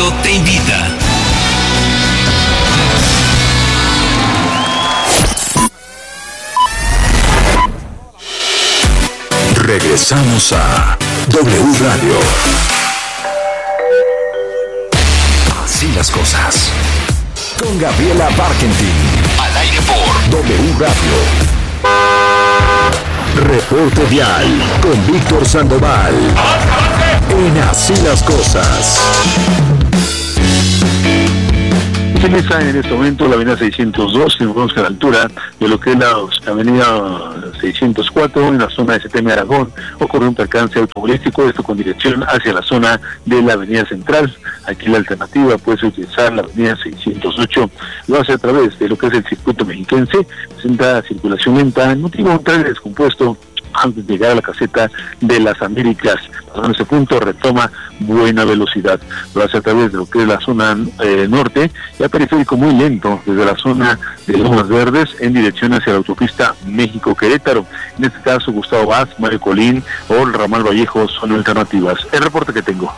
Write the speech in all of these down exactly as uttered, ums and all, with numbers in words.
te invita. Regresamos a W Radio. Así las cosas. Con Gabriela Barkentin. Al aire por W Radio. Reporte Vial con Víctor Sandoval. En Así las cosas. Está en este momento la avenida seiscientos dos, que nos a la altura de lo que es la avenida seiscientos cuatro, en la zona de Seteme Aragón. Ocurrió un percance automovilístico, esto con dirección hacia la zona de la avenida Central. Aquí la alternativa puede utilizar la avenida seiscientos ocho, lo hace a través de lo que es el circuito mexiquense, presenta circulación lenta, motivo un tren descompuesto antes de llegar a la caseta de las Américas. En ese punto retoma buena velocidad, lo hace a través de lo que es la zona eh, norte, y a periférico muy lento desde la zona de Lomas Verdes en dirección hacia la autopista México-Querétaro. En este caso Gustavo Vaz, Mario Colín o el Ramal Vallejo son alternativas. El reporte que tengo.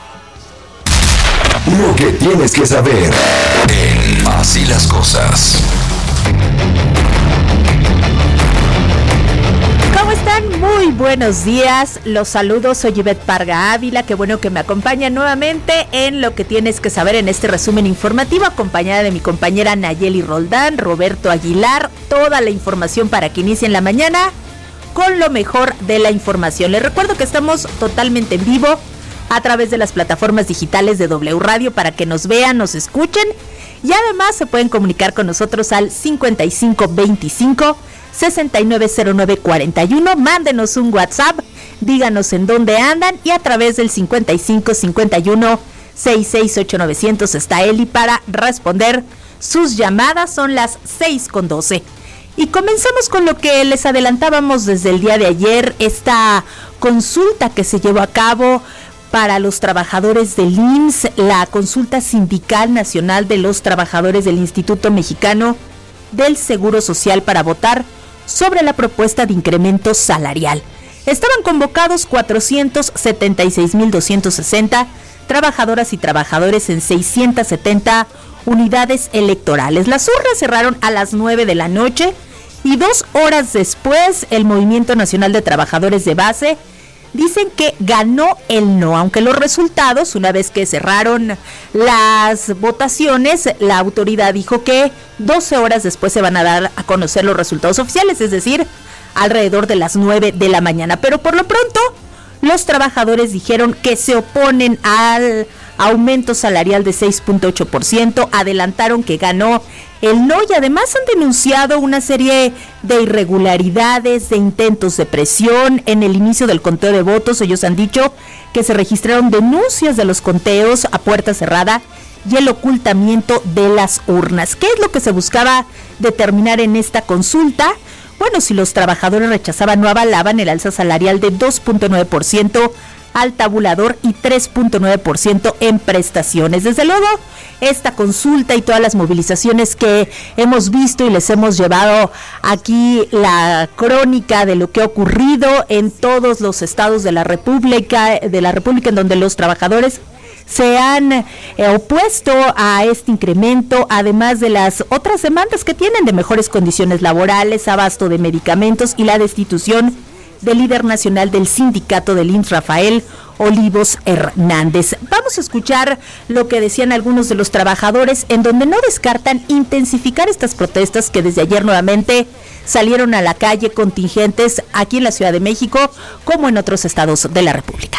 Lo que tienes que saber en Así las cosas. ¿Cómo están? Muy buenos días, los saludo, soy Ivette Parga Ávila, qué bueno que me acompañan nuevamente en Lo que tienes que saber en este resumen informativo, acompañada de mi compañera Nayeli Roldán, Roberto Aguilar, toda la información para que inicien la mañana con lo mejor de la información. Les recuerdo que estamos totalmente en vivo a través de las plataformas digitales de W Radio para que nos vean, nos escuchen, y además se pueden comunicar con nosotros al cincuenta y cinco veinticinco sesenta y nueve cero nueve cuarenta y uno. Mándenos un WhatsApp, díganos en dónde andan, y a través del cincuenta y cinco cincuenta y uno sesenta y seis ocho novecientos está Eli para responder sus llamadas. Son las seis con doce. Y comenzamos con lo que les adelantábamos desde el día de ayer, esta consulta que se llevó a cabo para los trabajadores del I M S S, la consulta sindical nacional de los trabajadores del Instituto Mexicano del Seguro Social para votar sobre la propuesta de incremento salarial. Estaban convocados cuatrocientos setenta y seis mil doscientos sesenta trabajadoras y trabajadores en seiscientas setenta unidades electorales. Las urnas cerraron a las nueve de la noche y dos horas después el Movimiento Nacional de Trabajadores de Base dicen que ganó el no, aunque los resultados, una vez que cerraron las votaciones, la autoridad dijo que doce horas después se van a dar a conocer los resultados oficiales, es decir, alrededor de las nueve de la mañana. Pero por lo pronto, los trabajadores dijeron que se oponen al aumento salarial de seis punto ocho por ciento, adelantaron que ganó el no y además han denunciado una serie de irregularidades, de intentos de presión en el inicio del conteo de votos. Ellos han dicho que se registraron denuncias de los conteos a puerta cerrada y el ocultamiento de las urnas. ¿Qué es lo que se buscaba determinar en esta consulta? Bueno, si los trabajadores rechazaban o avalaban el alza salarial de dos punto nueve por ciento al tabulador y tres punto nueve por ciento en prestaciones. Desde luego, esta consulta y todas las movilizaciones que hemos visto y les hemos llevado aquí la crónica de lo que ha ocurrido en todos los estados de la República, de la República en donde los trabajadores se han eh, opuesto a este incremento, además de las otras demandas que tienen de mejores condiciones laborales, abasto de medicamentos y la destitución del líder nacional del sindicato del I M S S, Rafael Olivos Hernández. Vamos a escuchar lo que decían algunos de los trabajadores, en donde no descartan intensificar estas protestas que desde ayer nuevamente salieron a la calle contingentes aquí en la Ciudad de México, como en otros estados de la República.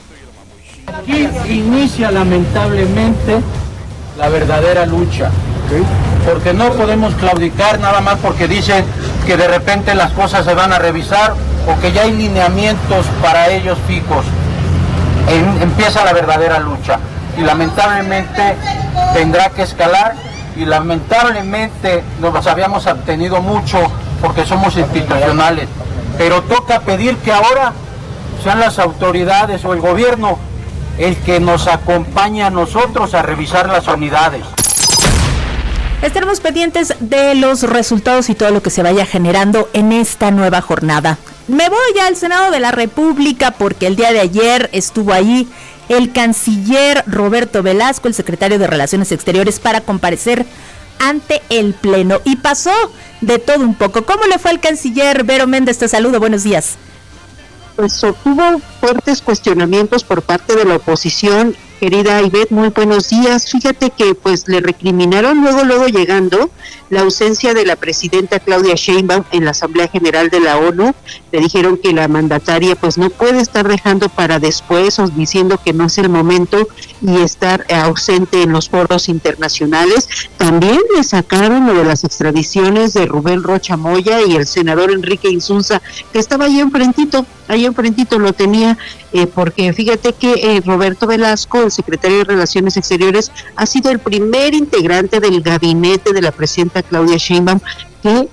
Aquí inicia lamentablemente la verdadera lucha, porque no podemos claudicar nada más porque dicen que de repente las cosas se van a revisar o que ya hay lineamientos para ellos fijos. En, empieza la verdadera lucha y lamentablemente tendrá que escalar y lamentablemente nos habíamos obtenido mucho porque somos institucionales, pero toca pedir que ahora sean las autoridades o el gobierno el que nos acompañe a nosotros a revisar las unidades. Estaremos pendientes de los resultados y todo lo que se vaya generando en esta nueva jornada. Me voy ya al Senado de la República porque el día de ayer estuvo ahí el canciller Roberto Velasco, el secretario de Relaciones Exteriores, para comparecer ante el Pleno. Y pasó de todo un poco. ¿Cómo le fue al canciller? Vero Méndez, te saludo, buenos días. Pues obtuvo fuertes cuestionamientos por parte de la oposición. Querida Ivette, muy buenos días. Fíjate que pues le recriminaron luego, luego llegando la ausencia de la presidenta Claudia Sheinbaum en la Asamblea General de la ONU. Le dijeron que la mandataria pues no puede estar dejando para después o diciendo que no es el momento y estar ausente en los foros internacionales. También le sacaron lo de las extradiciones de Rubén Rocha Moya y el senador Enrique Insunza, que estaba ahí enfrentito, ahí enfrentito lo tenía, eh, porque fíjate que eh, Roberto Velasco, el secretario de Relaciones Exteriores, ha sido el primer integrante del gabinete de la presidenta Claudia Sheinbaum que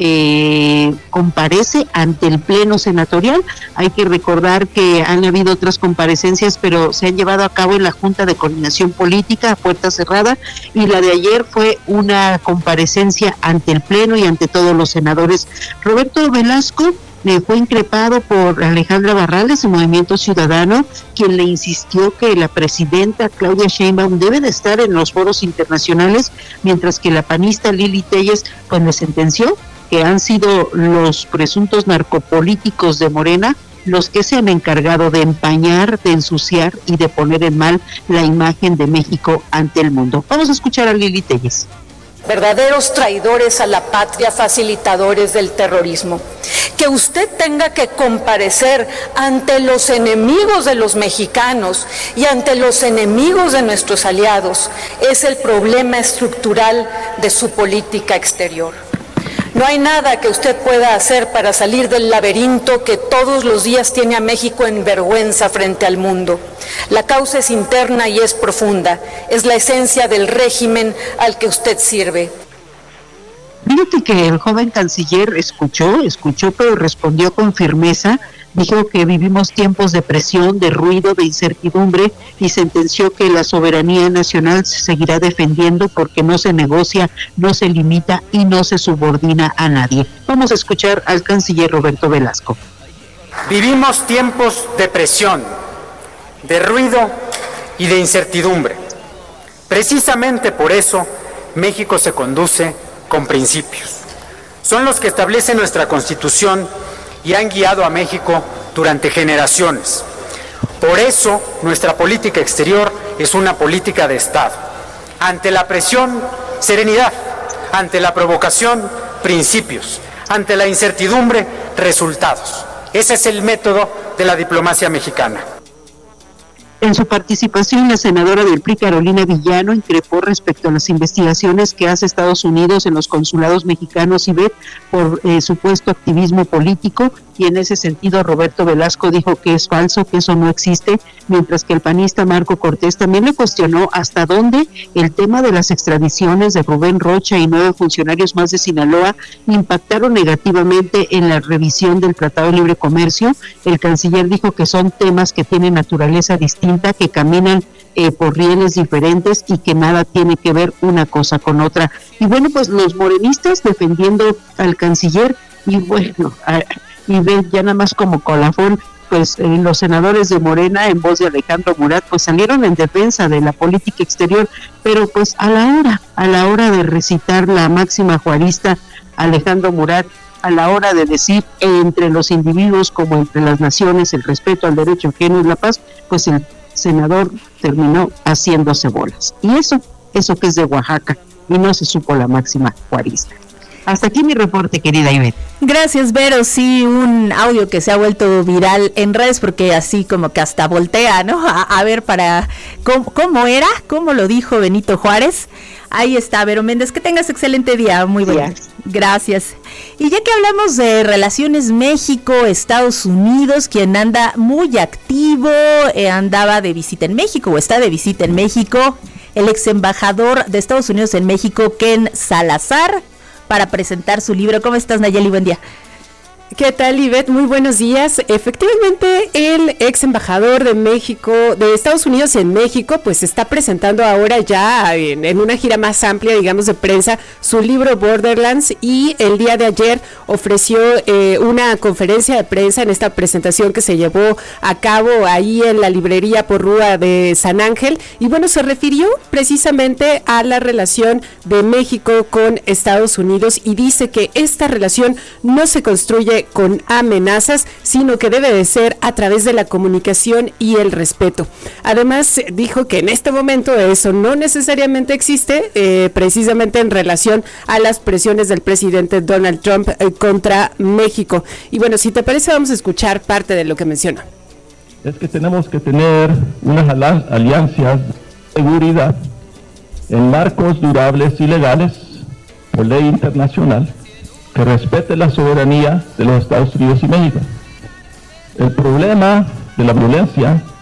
eh, comparece ante el Pleno Senatorial. Hay que recordar que han habido otras comparecencias, pero se han llevado a cabo en la Junta de Coordinación Política a puerta cerrada, y la de ayer fue una comparecencia ante el Pleno y ante todos los senadores. Roberto Velasco le fue increpado por Alejandra Barrales, el Movimiento Ciudadano, quien le insistió que la presidenta Claudia Sheinbaum debe de estar en los foros internacionales, mientras que la panista Lili Téllez pues le sentenció que han sido los presuntos narcopolíticos de Morena los que se han encargado de empañar, de ensuciar y de poner en mal la imagen de México ante el mundo. Vamos a escuchar a Lili Téllez. Verdaderos traidores a la patria, facilitadores del terrorismo. Que usted tenga que comparecer ante los enemigos de los mexicanos y ante los enemigos de nuestros aliados es el problema estructural de su política exterior. No hay nada que usted pueda hacer para salir del laberinto que todos los días tiene a México en vergüenza frente al mundo. La causa es interna y es profunda. Es la esencia del régimen al que usted sirve. Fíjate que el joven canciller escuchó, escuchó, pero respondió con firmeza. Dijo que vivimos tiempos de presión, de ruido, de incertidumbre, y sentenció que la soberanía nacional se seguirá defendiendo porque no se negocia, no se limita y no se subordina a nadie. Vamos a escuchar al canciller Roberto Velasco. Vivimos tiempos de presión, de ruido y de incertidumbre. Precisamente por eso México se conduce con principios. Son los que establece nuestra Constitución y han guiado a México durante generaciones. Por eso, nuestra política exterior es una política de Estado. Ante la presión, serenidad. Ante la provocación, principios. Ante la incertidumbre, resultados. Ese es el método de la diplomacia mexicana. En su participación, la senadora del P R I, Carolina Villano, increpó respecto a las investigaciones que hace Estados Unidos en los consulados mexicanos y B E T por eh, supuesto activismo político, y en ese sentido Roberto Velasco dijo que es falso, que eso no existe, mientras que el panista Marco Cortés también le cuestionó hasta dónde el tema de las extradiciones de Rubén Rocha y nueve funcionarios más de Sinaloa impactaron negativamente en la revisión del Tratado de Libre Comercio. El canciller dijo que son temas que tienen naturaleza distinta, que caminan eh, por rieles diferentes y que nada tiene que ver una cosa con otra. Y bueno, pues los morenistas defendiendo al canciller, y bueno, a, y ve ya nada más como colafón, pues eh, los senadores de Morena, en voz de Alejandro Murat, pues salieron en defensa de la política exterior, pero pues a la hora, a la hora de recitar la máxima juarista Alejandro Murat, a la hora de decir entre los individuos como entre las naciones el respeto al derecho ajeno y la paz, pues el senador terminó haciéndose bolas. Y eso, eso que es de Oaxaca, y no se supo la máxima juarista. Hasta aquí mi reporte, querida Ivette. Gracias, Vero. Sí, un audio que se ha vuelto viral en redes porque así como que hasta voltea, ¿no? A, a ver para cómo, cómo era, cómo lo dijo Benito Juárez. Ahí está, Vero Méndez. Que tengas excelente día. Muy buen día. Gracias. Y ya que hablamos de relaciones México-Estados Unidos, quien anda muy activo, eh, andaba de visita en México o está de visita en México, el ex embajador de Estados Unidos en México, Ken Salazar, para presentar su libro. ¿Cómo estás, Nayeli? Buen día. ¿Qué tal, Ivette? Muy buenos días. Efectivamente, el ex embajador de México, de Estados Unidos en México, pues está presentando ahora ya en, en una gira más amplia, digamos, de prensa, su libro Borderlands, y el día de ayer ofreció eh, una conferencia de prensa en esta presentación que se llevó a cabo ahí en la librería Porrúa de San Ángel, y bueno, se refirió precisamente a la relación de México con Estados Unidos y dice que esta relación no se construye con amenazas, sino que debe de ser a través de la comunicación y el respeto. Además, dijo que en este momento eso no necesariamente existe, eh, precisamente en relación a las presiones del presidente Donald Trump eh, contra México. Y bueno, si te parece, vamos a escuchar parte de lo que menciona. Es que tenemos que tener unas alianzas de seguridad en marcos durables y legales por ley internacional que respete la soberanía de los Estados Unidos y México. El problema de la violencia